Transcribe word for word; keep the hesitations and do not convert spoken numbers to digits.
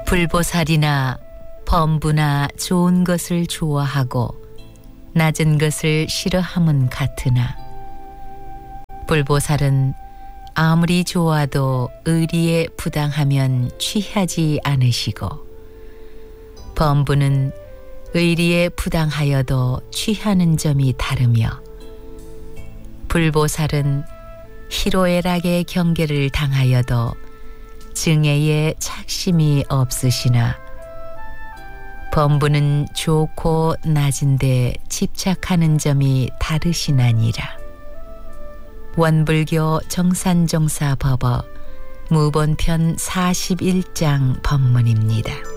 불보살이나 범부나 좋은 것을 좋아하고 낮은 것을 싫어함은 같으나 불보살은 아무리 좋아도 의리에 부당하면 취하지 않으시고 범부는 의리에 부당하여도 취하는 점이 다르며 불보살은 희로애락의 경계를 당하여도 증애에 착심이 없으시나 범부는 좋고 낮은데 집착하는 점이 다르시나니라. 원불교 정산종사법어 무본편 사십일 장 법문입니다.